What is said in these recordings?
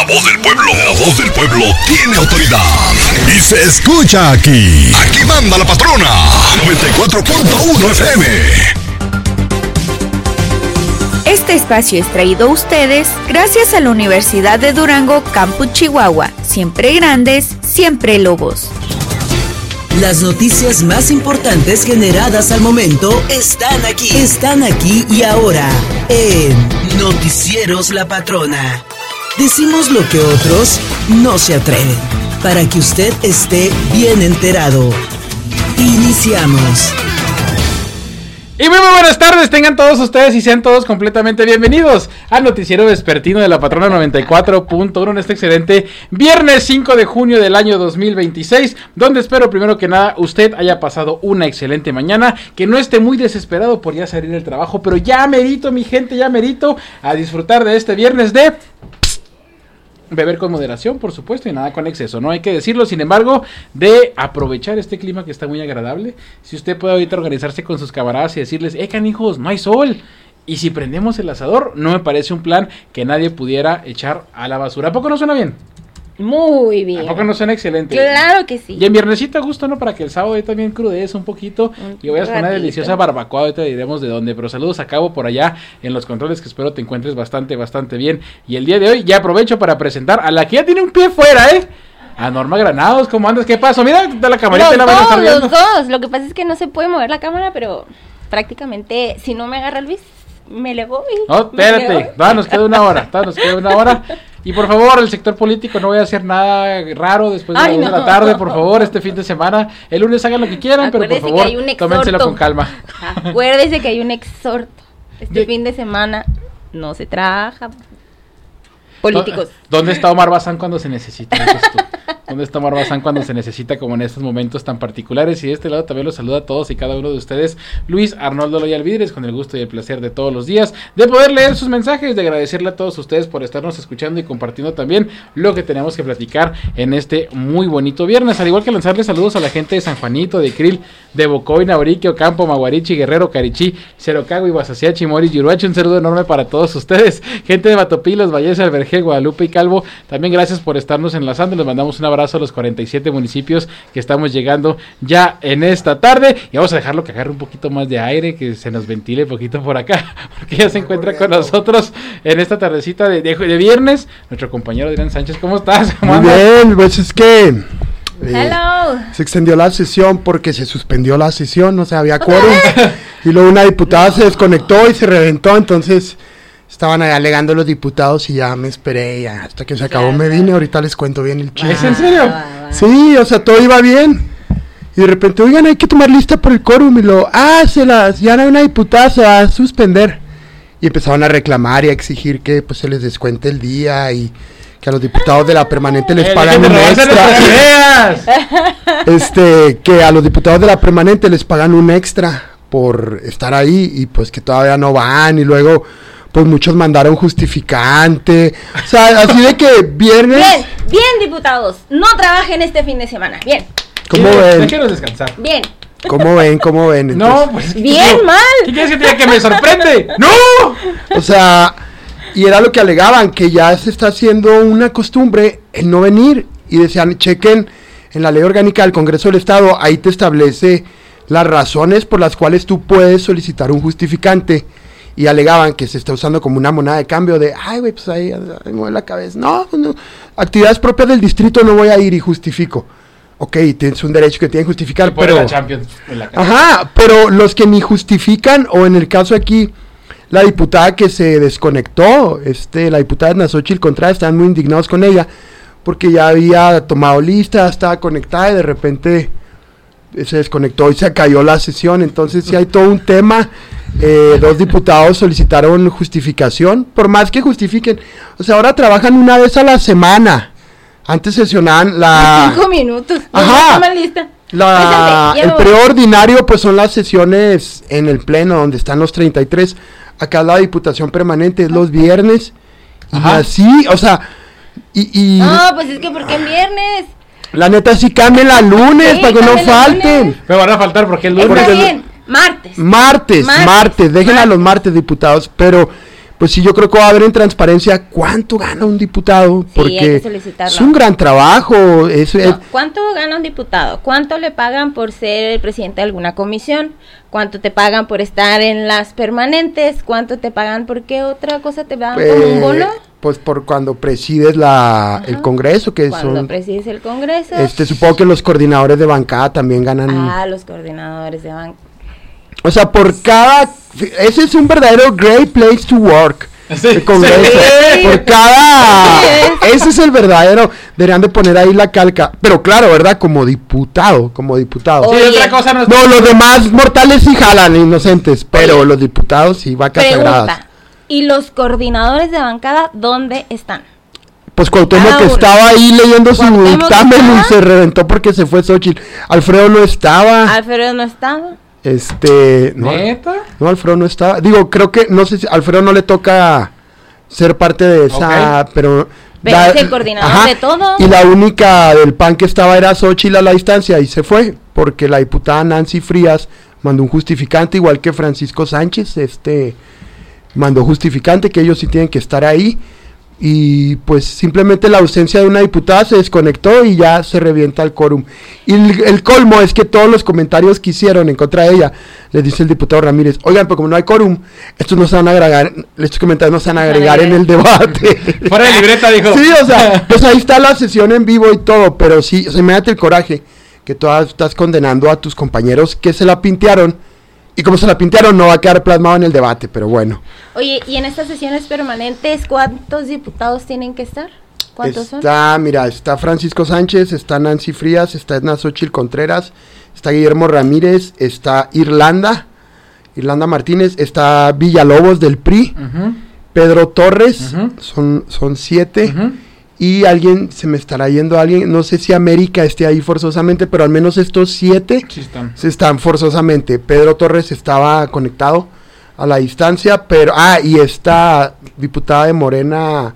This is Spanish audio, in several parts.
voz del pueblo. La voz del pueblo tiene autoridad. Y se escucha aquí. Aquí manda la patrona. 94.1 FM. Este espacio es traído a ustedes gracias a la Universidad de Durango, Campus Chihuahua. Siempre grandes, siempre lobos. Las noticias más importantes generadas al momento están aquí y ahora en Noticieros La Patrona. Decimos lo que otros no se atreven, para que usted esté bien enterado. Iniciamos. Y muy buenas tardes, tengan todos ustedes y sean todos completamente bienvenidos al noticiero vespertino de la Patrona 94.1 en este excelente viernes 5 de junio del año 2026, donde espero primero que nada usted haya pasado una excelente mañana, que no esté muy desesperado por ya salir del trabajo, pero ya merito mi gente, ya merito a disfrutar de este viernes de... beber con moderación, por supuesto, y nada con exceso, no hay que decirlo, sin embargo, de aprovechar este clima que está muy agradable. Si usted puede ahorita organizarse con sus camaradas y decirles, canijos, no hay sol, y si prendemos el asador, no me parece un plan que nadie pudiera echar a la basura. ¿A poco no suena bien? Muy bien. ¿A poco no suena excelente? Claro que sí. Y en viernesito a gusto, ¿no? Para que el sábado ahí también crudece un poquito y vayas con una deliciosa barbacoa, ahorita diremos de dónde, pero saludos a Cabo por allá en los controles, que espero te encuentres bastante bien. Y el día de hoy ya aprovecho para presentar a la que ya tiene un pie fuera, a Norma Granados. ¿Cómo andas? ¿Qué pasó? Mira, da la camarita. Los dos. Lo que pasa es que no se puede mover la cámara, pero prácticamente si no me agarra Luis, me le voy. No, espérate, nos queda una hora. Y por favor, el sector político, no voy a hacer nada raro después de la tarde, por favor, este fin de semana. El lunes hagan lo que quieran, pero por favor, tómenselo con calma. Acuérdese que hay un exhorto. Este fin de semana no se trabaja. Políticos. ¿Dónde está Omar Bazán cuando se necesita? ¿Dónde está Omar Bazán cuando se necesita, como en estos momentos tan particulares? Y de este lado también los saluda a todos y cada uno de ustedes, Luis Arnoldo Loyal Vidres, con el gusto y el placer de todos los días de poder leer sus mensajes, de agradecerle a todos ustedes por estarnos escuchando y compartiendo también lo que tenemos que platicar en este muy bonito viernes, al igual que lanzarle saludos a la gente de San Juanito, de Krill, de Bocoy, Naurique, Ocampo, Maguarichi, Guerrero, Carichí, Cerocago, Iguazaciachi, Mori, Yuruacho. Un saludo enorme para todos ustedes, gente de Batopilos, Valles, Alberje, Guadalupe y Calvo. También gracias por estarnos enlazando. Les mandamos un abrazo a los 47 municipios que estamos llegando ya en esta tarde, y vamos a dejarlo que agarre un poquito más de aire, que se nos ventile un poquito por acá, porque ya se encuentra con nosotros en esta tardecita de viernes nuestro compañero Adrián Sánchez. ¿Cómo estás? Muy bien, pues es que Hello. Se extendió la sesión porque se suspendió la sesión, no se había quórum, y luego una diputada se desconectó y se reventó, entonces estaban ahí alegando los diputados y ya me esperé, ya hasta que se acabó me vine. Ahorita les cuento bien el chisme. ¿Es en serio? Sí, o sea, todo iba bien. Y de repente, oigan, hay que tomar lista por el quórum. Y ya no hay una diputada, se va a suspender. Y empezaron a reclamar y a exigir que pues se les descuente el día y que a los diputados de la permanente les pagan un extra. Que a los diputados de la permanente les pagan un extra por estar ahí y pues que todavía no van, y luego pues muchos mandaron justificante, o sea, así de que viernes... Bien, diputados, no trabajen este fin de semana, bien. ¿Cómo ven? Déjenos descansar. Bien. ¿Cómo ven? Entonces, no, pues... Bien, mal. ¿Qué quieres que te diga que me sorprende? ¡No! O sea, y era lo que alegaban, que ya se está haciendo una costumbre el no venir, y decían, chequen en la ley orgánica del Congreso del Estado, ahí te establece las razones por las cuales tú puedes solicitar un justificante. Y alegaban que se está usando como una moneda de cambio de, pues ahí mueve la cabeza. No, actividades propias del distrito no voy a ir y justifico. Ok, tienes un derecho que tienen que justificar, pero... La Champions en la casa. Ajá, pero los que ni justifican, o en el caso aquí, la diputada que se desconectó, la diputada Nazochil Contreras, estaban muy indignados con ella, porque ya había tomado lista, estaba conectada y de repente se desconectó y se cayó la sesión. Entonces sí hay todo un tema. 2 diputados solicitaron justificación, por más que justifiquen, o sea, ahora trabajan una vez a la semana. Antes sesionaban 5 minutos. Ajá. Lista. El periodo ordinario pues son las sesiones en el pleno donde están los 33. Acá la diputación permanente es los viernes. Ajá. Y así, o sea, no, pues es que ¿por qué en viernes? La neta sí cambien la lunes, sí, para que no falten. Me van a faltar porque el lunes... Está bien, martes, dejen a los martes, diputados, pero pues sí, yo creo que va a haber en transparencia cuánto gana un diputado, Sí, porque hay que solicitarlo. es un gran trabajo. No, ¿cuánto gana un diputado? ¿Cuánto le pagan por ser el presidente de alguna comisión? ¿Cuánto te pagan por estar en las permanentes? ¿Cuánto te pagan por qué otra cosa te pagan como un bono? Pues por cuando presides el Congreso, que Cuando presides el Congreso. supongo que los coordinadores de bancada también ganan. Los coordinadores de bancada. O sea, ese es un verdadero great place to work. Sí, El Congreso. sí. Por cada, ese es el verdadero. Deberían de poner ahí la calca. Pero claro, ¿verdad? Como diputado. Sí, Oye, otra cosa no es... No, los demás mortales sí jalan, inocentes. Pero los diputados sí, vacas sagradas. Pregunta. ¿Y los coordinadores de bancada dónde están? Pues Cuauhtémoc que estaba ahí leyendo su ¿Cuauhtémoc dictamen y estaba? se reventó porque se fue Xochitl. Alfredo no estaba. Alfredo no estaba. No, ¿Neta? no, Alfredo no estaba. Digo, creo que, no sé si Alfredo no le toca ser parte de esa, pero es el coordinador de todo. Y la única del PAN que estaba era Xochitl a la distancia y se fue, porque la diputada Nancy Frías mandó un justificante, igual que Francisco Sánchez, mandó justificante que ellos sí tienen que estar ahí. Y pues simplemente la ausencia de una diputada se desconectó y ya se revienta el quórum. Y el colmo es que todos los comentarios que hicieron en contra de ella, les dice el diputado Ramírez, oigan, pero como no hay quórum, estos comentarios no se van a agregar en el debate. Fuera de libreta, dijo. Sí, o sea, pues ahí está la sesión en vivo y todo, pero sí, o sea, imagínate el coraje que tú estás condenando a tus compañeros que se la pintearon. Y como se la pintaron, no va a quedar plasmado en el debate, pero bueno. Oye, ¿y en estas sesiones permanentes cuántos diputados tienen que estar? ¿Cuántos son? Mira, está Francisco Sánchez, está Nancy Frías, está Edna Xochitl Contreras, está Guillermo Ramírez, está Irlanda Martínez, está Villalobos del PRI, Pedro Torres, son 7, y se me estará yendo alguien, no sé si América esté ahí forzosamente, pero al menos estos 7 Sí están forzosamente. Pedro Torres estaba conectado a la distancia, pero, y esta diputada de Morena,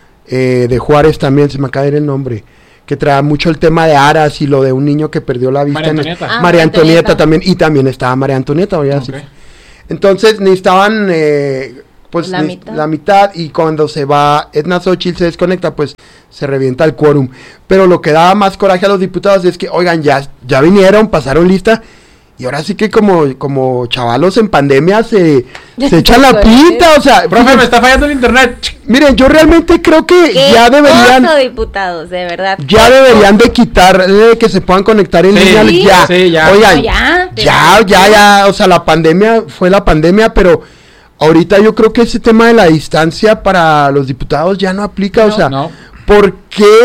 de Juárez también, se me acaba de ir el nombre, que trae mucho el tema de Aras y lo de un niño que perdió la vista. María Antonieta. María Antonieta también, y también estaba María Antonieta, voy a decir. Ok. Entonces necesitaban pues La mitad, y cuando se va Edna Xochitl se desconecta, pues se revienta el quórum. Pero lo que daba más coraje a los diputados es que, oigan, ya vinieron, pasaron lista, y ahora sí que como chavalos en pandemia se echan la pinta, o sea, Profe, me está fallando el internet. miren, yo realmente creo que ¡Qué ya deberían... oso, diputados, de verdad! Ya deberían de quitar que se puedan conectar en Sí, línea. sí, Ya. sí, ya. Oigan, No, ya, o sea, la pandemia fue la pandemia, pero ahorita yo creo que ese tema de la distancia para los diputados ya no aplica, o sea, No. ¿por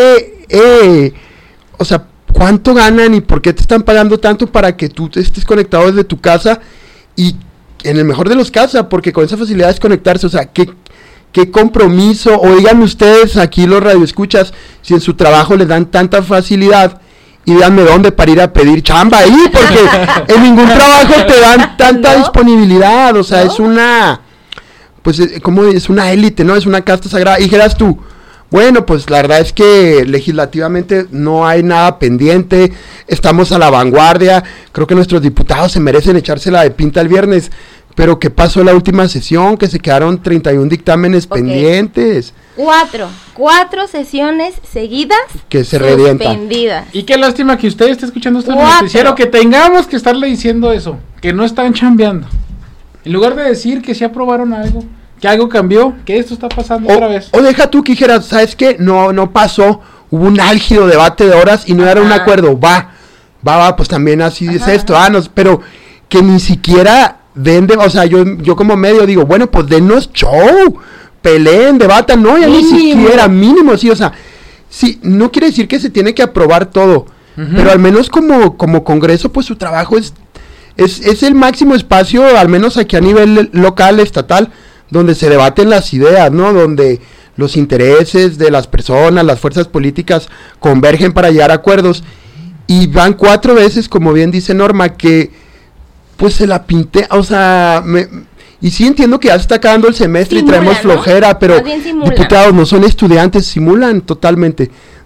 qué? O sea, ¿cuánto ganan y por qué te están pagando tanto para que tú estés conectado desde tu casa? Y en el mejor de los casos, porque con esa facilidad es conectarse, o sea, ¿qué compromiso? O digan ustedes aquí los radioescuchas, si en su trabajo les dan tanta facilidad, y díganme dónde para ir a pedir chamba ahí, porque en ningún trabajo te dan tanta ¿No? disponibilidad, o sea, ¿No? es una, pues, como es una élite, ¿no? Es una casta sagrada. Y dijeras tú, bueno, pues la verdad es que legislativamente no hay nada pendiente, estamos a la vanguardia, creo que nuestros diputados se merecen echársela de pinta el viernes, pero ¿qué pasó en la última sesión? Que se quedaron 31 dictámenes pendientes. 4 sesiones seguidas Que se revientan. suspendidas. Y qué lástima que usted esté escuchando esto en el 4. noticiero, que tengamos que estarle diciendo eso, que no están chambeando. En lugar de decir que sí aprobaron algo, que algo cambió, que esto está pasando otra vez. O deja tú que dijeras, ¿sabes qué? No pasó, hubo un álgido debate de horas y no era un acuerdo, va, pues también así es esto, pero que ni siquiera o sea, yo como medio digo, bueno, pues denos show, peleen, debatan, no, ya ni siquiera, mínimo, sí, o sea, sí, no quiere decir que se tiene que aprobar todo, pero al menos como Congreso, pues su trabajo es el máximo espacio, al menos aquí a nivel local, estatal, donde se debaten las ideas, ¿no? Donde los intereses de las personas, las fuerzas políticas convergen para llegar a acuerdos, y van 4 veces, como bien dice Norma, que pues se la pinté, o sea, y sí entiendo que ya se está acabando el semestre y traemos flojera, pero Más bien simulan. diputados no son estudiantes, simulan totalmente.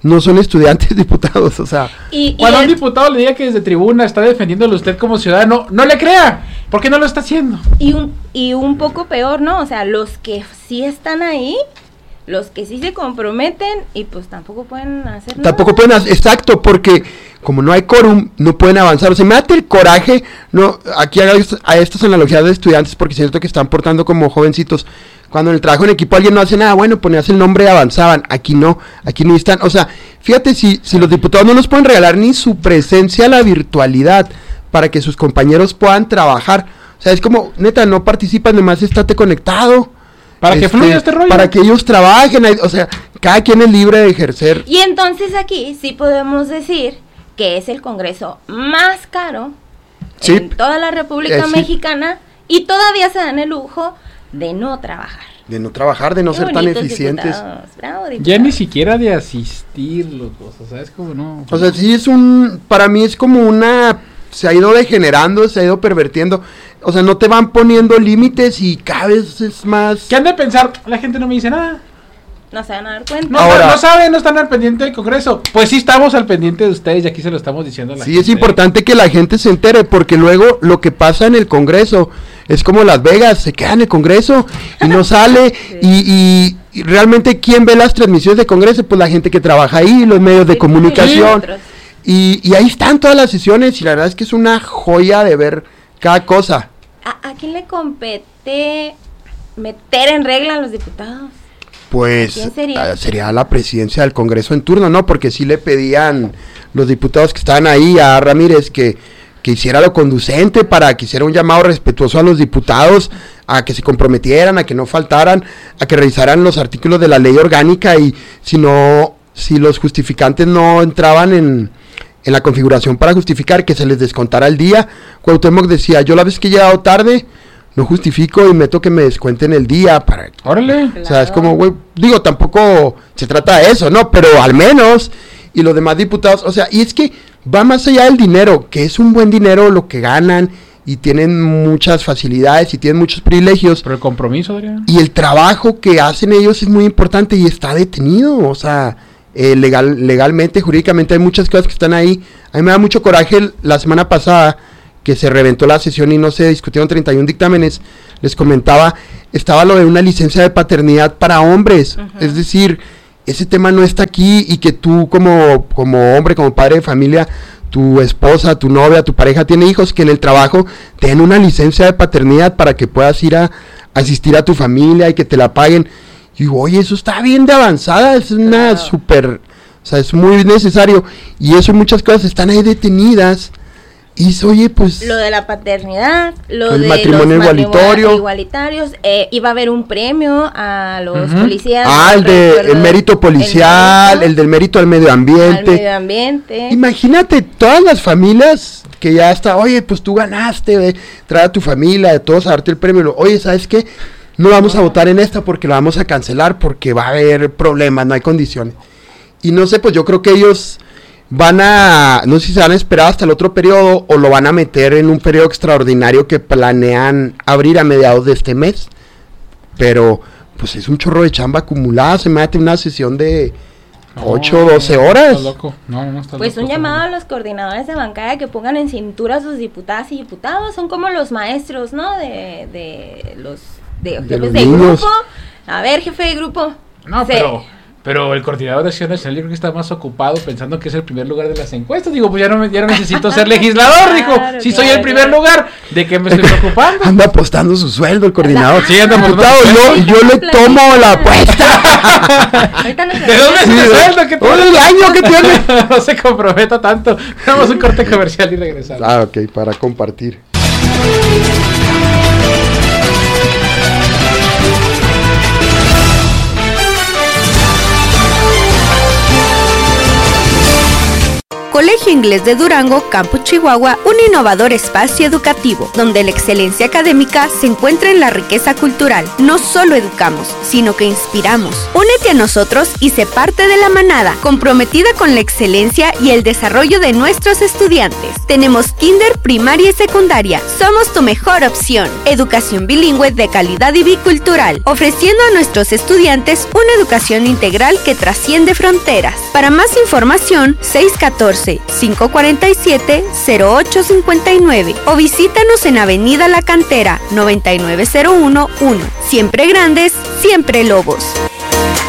no son estudiantes diputados, o sea. Cuando un diputado le diga que desde tribuna está defendiéndolo usted como ciudadano, no le crea, porque no lo está haciendo. Y un poco peor, ¿no? O sea, los que sí están ahí, los que sí se comprometen y pues tampoco pueden hacer nada. Tampoco pueden hacer, exacto, porque como no hay quórum, no pueden avanzar. O sea, me da el coraje, no, aquí a estas analogías de estudiantes, porque siento que están portando como jovencitos. Cuando en el trabajo en equipo alguien no hace nada, bueno, ponías el nombre y avanzaban. Aquí no están. O sea, fíjate, si los diputados no nos pueden regalar ni su presencia a la virtualidad para que sus compañeros puedan trabajar. O sea, es como, neta, no participan, nomás estate conectado. Para que fluya este rollo. Para que ellos trabajen, o sea, cada quien es libre de ejercer. Y entonces aquí sí podemos decir que es el Congreso más caro en toda la República Mexicana y todavía se dan el lujo de no trabajar. De no trabajar, de no ser tan eficientes. Bravo, ya ni siquiera de asistir, locos, o sea, es como no. O sea, sí para mí es como se ha ido degenerando, se ha ido pervirtiendo. O sea, no te van poniendo límites y cada vez es más. ¿Qué han de pensar? La gente no me dice nada. No se van a dar cuenta. No saben, no están al pendiente del Congreso. Pues sí estamos al pendiente de ustedes y aquí se lo estamos diciendo a la gente. Sí, es importante que la gente se entere porque luego lo que pasa en el Congreso es como Las Vegas, se queda en el Congreso y no sale. Sí. Y realmente, ¿quién ve las transmisiones de Congreso? Pues la gente que trabaja ahí, los medios de comunicación. Y ahí están todas las sesiones y la verdad es que es una joya de ver cada cosa. ¿A quién le compete meter en regla a los diputados? Pues sería la presidencia del Congreso en turno, ¿no? Porque sí le pedían los diputados que estaban ahí a Ramírez que hiciera lo conducente, para que hiciera un llamado respetuoso a los diputados, a que se comprometieran, a que no faltaran, a que revisaran los artículos de la ley orgánica y si los justificantes no entraban en la configuración para justificar, que se les descontara el día. Cuauhtémoc decía, yo la vez que he llegado tarde, no justifico y meto que me descuenten el día para... ¡Órale! O sea, es como, güey, digo, tampoco se trata de eso, ¿no? Pero al menos, y los demás diputados, o sea, y es que va más allá del dinero, que es un buen dinero lo que ganan, y tienen muchas facilidades, y tienen muchos privilegios. Pero el compromiso, Adrián. Y el trabajo que hacen ellos es muy importante, y está detenido, o sea... legalmente, jurídicamente hay muchas cosas que están ahí. A mí me da mucho coraje la semana pasada que se reventó la sesión y no se discutieron 31 dictámenes. Les comentaba, estaba lo de una licencia de paternidad para hombres. Es decir, ese tema no está aquí y que tú como hombre, como padre de familia, tu esposa, tu novia, tu pareja tiene hijos, que en el trabajo te den una licencia de paternidad para que puedas ir a asistir a tu familia y que te la paguen. Y digo, oye, eso está bien de avanzada, es una súper, o sea, es muy necesario. Y eso, muchas cosas están ahí detenidas. Y oye, pues... Lo de la paternidad, lo el de matrimonio los igualitarios. Iba a haber un premio a los policías. El mérito policial, el del mérito al medio ambiente. Imagínate, todas las familias que ya está, oye, pues tú ganaste, trae a tu familia, de todos a darte el premio. Oye, ¿sabes qué? No vamos a votar en esta porque la vamos a cancelar porque va a haber problemas, no hay condiciones. Y no sé, pues yo creo que ellos no sé si se van a esperar hasta el otro periodo o lo van a meter en un periodo extraordinario que planean abrir a mediados de este mes. Pero pues es un chorro de chamba acumulada, se mete una sesión de 8 o 12 horas. Está loco. No, está pues loco, un llamado a los coordinadores de bancada que pongan en cintura a sus diputadas y diputados. Son como los maestros, ¿no? De los jefes de grupo. A ver, jefe de grupo. No, pero el coordinador de Acción Nacional yo creo que está más ocupado pensando que es el primer lugar de las encuestas. Digo, pues ya no necesito ser legislador, dijo. Si soy el primer lugar, ¿de qué me estoy preocupando? Anda apostando su sueldo el coordinador. Sí, anda apostando. Yo le tomo la apuesta. ¿De dónde es el sueldo? ¿Qué todo el año que tiene? No se comprometa tanto. Damos un corte comercial y regresamos. Ok, para compartir. Colegio Inglés de Durango, Campus Chihuahua, un innovador espacio educativo, donde la excelencia académica se encuentra en la riqueza cultural. No solo educamos, sino que inspiramos. Únete a nosotros y sé parte de la manada, comprometida con la excelencia y el desarrollo de nuestros estudiantes. Tenemos kinder, primaria y secundaria. Somos tu mejor opción. Educación bilingüe de calidad y bicultural, ofreciendo a nuestros estudiantes una educación integral que trasciende fronteras. Para más información, 614-547-0859 o visítanos en Avenida La Cantera, 99011. Siempre grandes, siempre lobos.